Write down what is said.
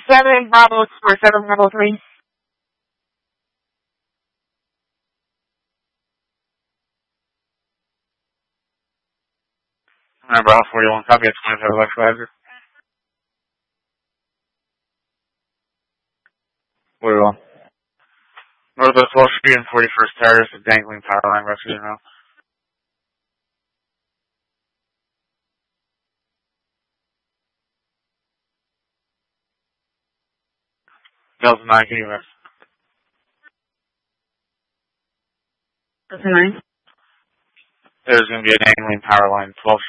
7 Bravo for 7 Bravo 3. Bravo 41, copy at 25 electrical hazard. 41. Northwest Wall Street and 41st Terrace, a dangling power line rescue now. Delta 9, can you mix? Delta 9. There's going to be a dangling power line, 12